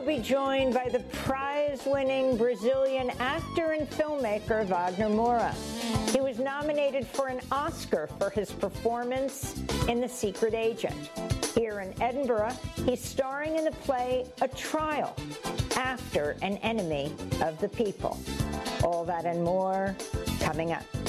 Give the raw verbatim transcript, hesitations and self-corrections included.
will be joined by the prize-winning Brazilian actor and filmmaker Wagner Moura. He was nominated for an Oscar for his performance in The Secret Agent. Here in Edinburgh, he's starring in the play A Trial, after an enemy of the people. All that and more coming up.